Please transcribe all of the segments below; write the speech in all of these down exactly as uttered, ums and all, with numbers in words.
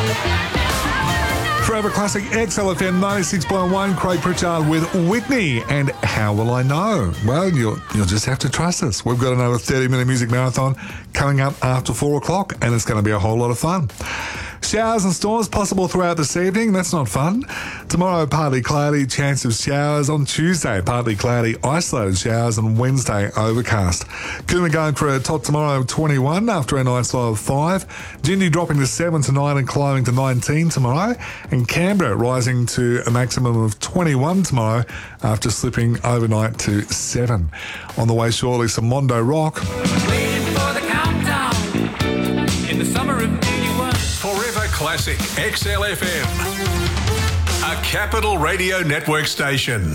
Forever Classic X L F M ninety-six point one, Craig Pritchard with Whitney. And how will I know? Well, you'll, you'll just have to trust us. We've got another thirty-minute music marathon coming up after four o'clock, and it's going to be a whole lot of fun. Showers and storms possible throughout this evening. That's not fun. Tomorrow, partly cloudy, chance of showers. On Tuesday, partly cloudy, isolated showers. And Wednesday, overcast. Coombe going for a top tomorrow, twenty-one, after a nice low of five. Jindy dropping to seven tonight and climbing to nineteen tomorrow. And Canberra rising to a maximum of twenty-one tomorrow after slipping overnight to seven. On the way shortly, some Mondo Rock. Waiting for the countdown in the summer of eighty-one. Forever Classic X L F M, a Capital Radio Network station.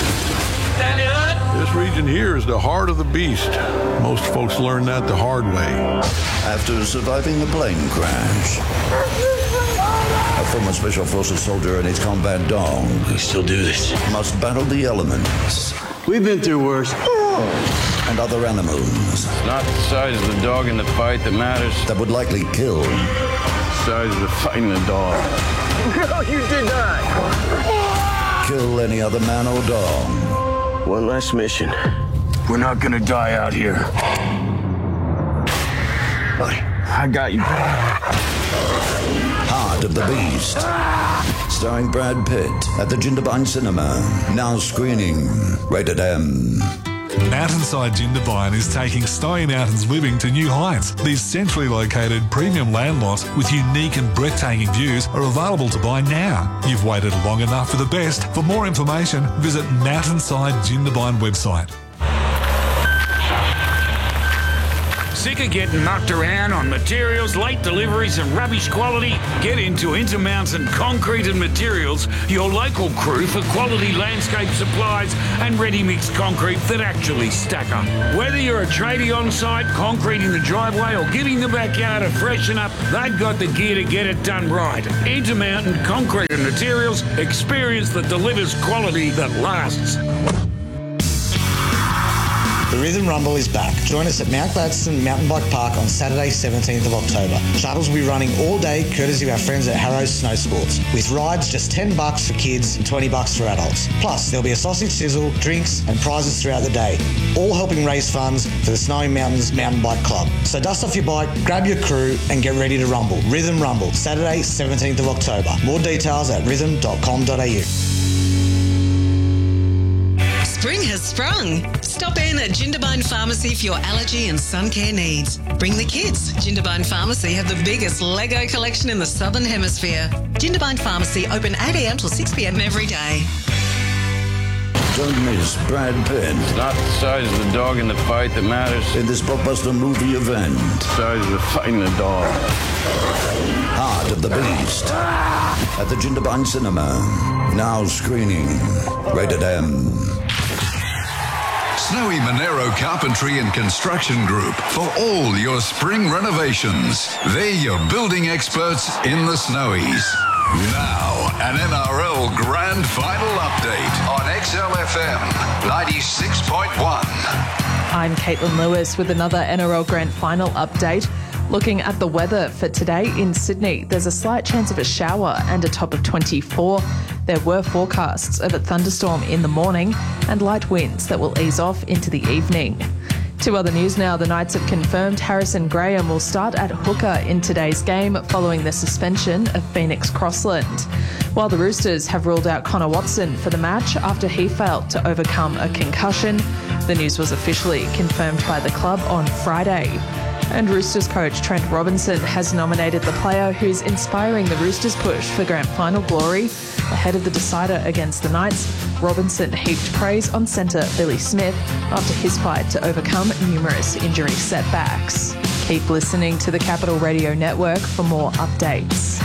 This region here is the heart of the beast. Most folks learn that the hard way. After surviving a plane crash, a former Special Forces soldier and his combat dog We still do this. must battle the elements We've been through worse. and other animals Not the size of the dog in the fight that matters. that would likely kill The size of the fight in the dog. No, you did not. kill any other man or dog. One last mission. We're not gonna die out here. Buddy, I got you. Heart of the Beast, starring Brad Pitt at the Jindabyne Cinema. Now screening. Rated M. Mountainside Jindabyne is taking Snowy Mountains living to new heights. These centrally located premium land lots with unique and breathtaking views are available to buy now. You've waited long enough for the best. For more information, visit Mountainside Jindabyne website. Sick of getting knocked around on materials, late deliveries and rubbish quality? Get into Intermountain Concrete and Materials, your local crew for quality landscape supplies and ready-mix concrete that actually stack up. Whether you're a tradie on site, concreting the driveway or giving the backyard a freshen up, they've got the gear to get it done right. Intermountain Concrete and Materials, experience that delivers quality that lasts. The Rhythm Rumble is back. Join us at Mount Gladstone Mountain Bike Park on Saturday, seventeenth of October. Shuttles will be running all day, courtesy of our friends at Harrows Snow Sports. With rides just ten bucks for kids and twenty bucks for adults. Plus, there'll be a sausage sizzle, drinks and prizes throughout the day. All helping raise funds for the Snowy Mountains Mountain Bike Club. So dust off your bike, grab your crew and get ready to rumble. Rhythm Rumble, Saturday, seventeenth of October. More details at rhythm dot com dot a u. Spring has sprung. Stop in at Jindabyne Pharmacy for your allergy and sun care needs. Bring the kids. Jindabyne Pharmacy have the biggest Lego collection in the Southern Hemisphere. Jindabyne Pharmacy open eight a m till six p m every day. Don't miss Brad Pitt Not the size of the dog in the fight that matters. in this blockbuster movie event. The size of the fight in the dog. Heart of the Beast at the Jindabyne Cinema. Now screening. Rated M. Snowy Monero Carpentry and Construction Group for all your spring renovations. They're your building experts in the Snowies. Now, an N R L Grand Final update on X L F M ninety-six point one. I'm Caitlin Lewis with another N R L Grand Final update. Looking at the weather for today in Sydney, there's a slight chance of a shower and a top of twenty-four. There were forecasts of a thunderstorm in the morning and light winds that will ease off into the evening. To other news now, the Knights have confirmed Harrison Graham will start at hooker in today's game following the suspension of Phoenix Crossland, while the Roosters have ruled out Connor Watson for the match after he failed to overcome a concussion. The news was officially confirmed by the club on Friday. And Roosters coach Trent Robinson has nominated the player who's inspiring the Roosters push for grand final glory. Ahead of the decider against the Knights, Robinson heaped praise on centre Billy Smith after his fight to overcome numerous injury setbacks. Keep listening to the Capital Radio Network for more updates.